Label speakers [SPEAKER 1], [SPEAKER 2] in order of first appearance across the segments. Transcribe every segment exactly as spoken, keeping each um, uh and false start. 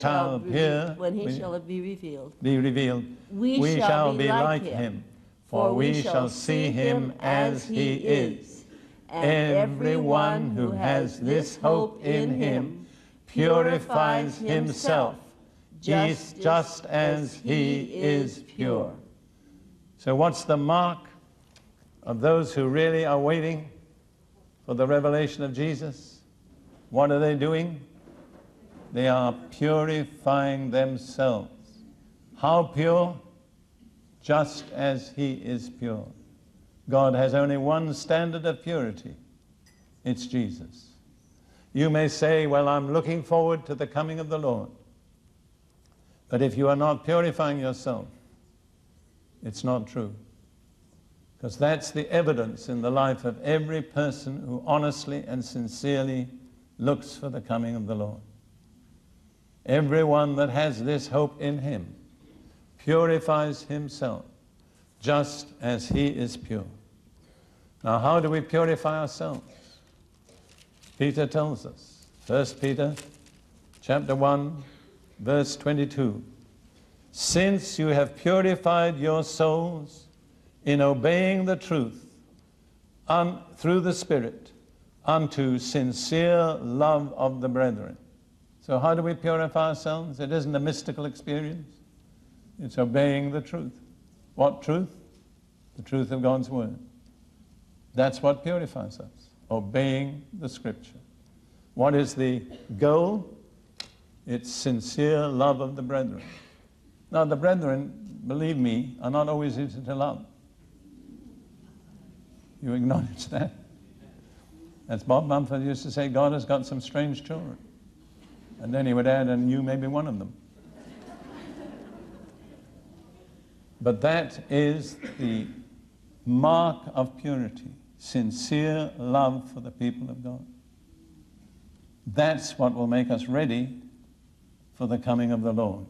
[SPEAKER 1] shall appear,
[SPEAKER 2] when he
[SPEAKER 1] we,
[SPEAKER 2] shall be revealed,
[SPEAKER 1] be revealed,
[SPEAKER 2] we,
[SPEAKER 1] we
[SPEAKER 2] shall,
[SPEAKER 1] shall
[SPEAKER 2] be like him,
[SPEAKER 1] him, for we shall see him as he is.
[SPEAKER 2] And everyone who has this hope in him purifies himself just,
[SPEAKER 1] just as he is pure. So what's the mark of those who really are waiting for the revelation of Jesus? What are they doing? They are purifying themselves. How pure? Just as he is pure. God has only one standard of purity. It's Jesus. You may say, well, I'm looking forward to the coming of the Lord. But if you are not purifying yourself, it's not true. Because that's the evidence in the life of every person who honestly and sincerely looks for the coming of the Lord. Everyone that has this hope in him purifies himself just as he is pure. Now, how do we purify ourselves? Peter tells us, First Peter chapter one, verse twenty-two, since you have purified your souls in obeying the truth un, through the Spirit unto sincere love of the brethren. So how do we purify ourselves? It isn't a mystical experience. It's obeying the truth. What truth? The truth of God's Word. That's what purifies us. Obeying the Scripture. What is the goal? It's sincere love of the brethren. Now the brethren, believe me, are not always easy to love. You acknowledge that? As Bob Mumford used to say, God has got some strange children. And then he would add, and you may be one of them. But that is the mark of purity, sincere love for the people of God. That's what will make us ready for the coming of the Lord.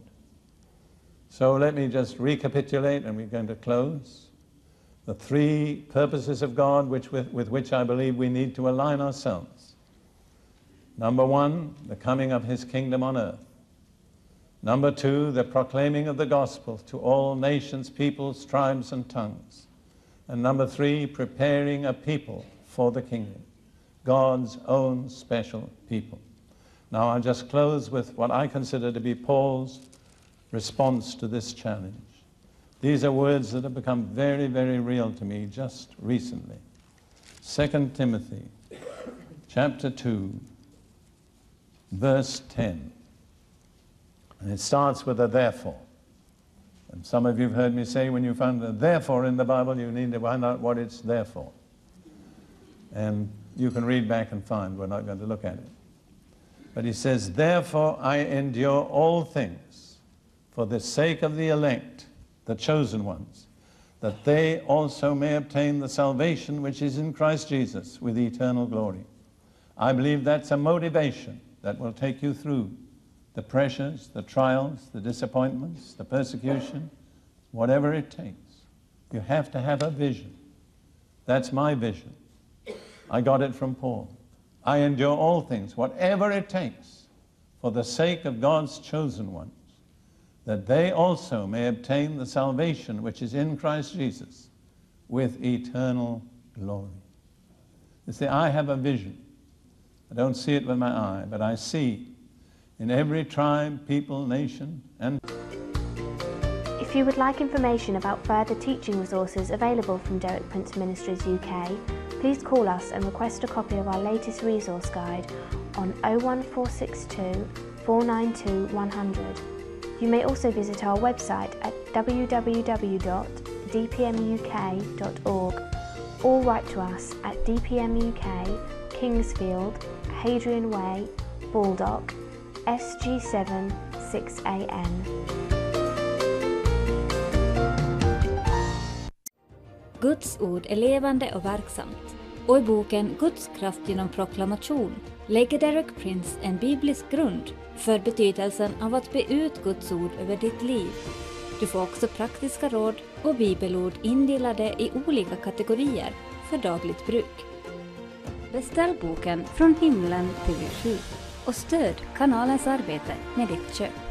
[SPEAKER 1] So let me just recapitulate, and we're going to close. The three purposes of God which, with, with which I believe we need to align ourselves. Number one, the coming of his kingdom on earth. Number two, the proclaiming of the gospel to all nations, peoples, tribes, and tongues. And number three, preparing a people for the kingdom, God's own special people. Now I'll just close with what I consider to be Paul's response to this challenge. These are words that have become very, very real to me just recently. Second Timothy chapter two, verse ten. And it starts with a therefore. And some of you have heard me say, when you find a therefore in the Bible, you need to find out what it's there for. And you can read back and find, we're not going to look at it. But he says, therefore I endure all things for the sake of the elect, the chosen ones, that they also may obtain the salvation which is in Christ Jesus with eternal glory. I believe that's a motivation that will take you through the pressures, the trials, the disappointments, the persecution, whatever it takes. You have to have a vision. That's my vision. I got it from Paul. I endure all things, whatever it takes, for the sake of God's chosen ones, that they also may obtain the salvation which is in Christ Jesus with eternal glory. You see, I have a vision. I don't see it with my eye, but I see in every tribe, people, nation, and...
[SPEAKER 3] If you would like information about further teaching resources available from Derek Prince Ministries U K, please call us and request a copy of our latest resource guide on oh one four six two, four nine two, one hundred. You may also visit our website at w w w dot d p m u k dot org or write to us at D P M U K, Kingsfield, Hadrian Way, Baldock, S G seven six A N.
[SPEAKER 4] Guds ord är levande och verksamt. Och i boken Guds kraft genom proklamation lägger Derek Prince en biblisk grund för betydelsen av att be ut Guds ord över ditt liv. Du får också praktiska råd och bibelord indelade i olika kategorier för dagligt bruk. Beställ boken Från himlen till ditt liv. och stöd kanalens arbete med ditt köp.